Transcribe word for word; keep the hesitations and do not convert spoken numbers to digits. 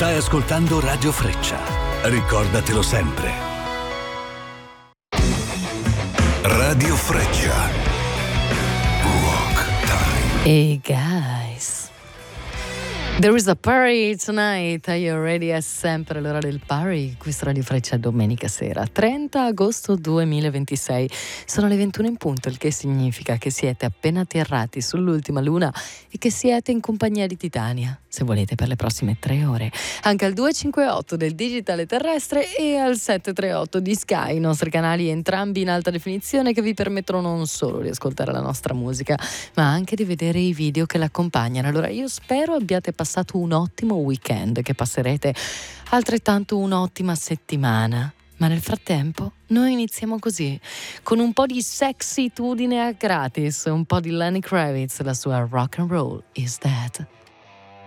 Stai ascoltando Radio Freccia. Ricordatelo sempre. Radio Freccia. Rock Time. Hey guys. There is a party tonight. Are you ready? È sempre l'ora del party. Questo Radio Freccia domenica sera, trenta agosto duemilaventisei. Sono le ventuno in punto, il che significa che siete appena atterrati sull'ultima luna e che siete in compagnia di Titania, se volete, per le prossime tre ore. Anche al due cinque otto del digitale terrestre e al sette tre otto di Sky, i nostri canali entrambi in alta definizione che vi permettono non solo di ascoltare la nostra musica, ma anche di vedere i video che l'accompagnano. Allora io spero abbiate passato un ottimo weekend, che passerete altrettanto un'ottima settimana. Ma nel frattempo noi iniziamo così, con un po' di sexytudine a gratis, un po' di Lenny Kravitz, la sua Rock and Roll Is Dead.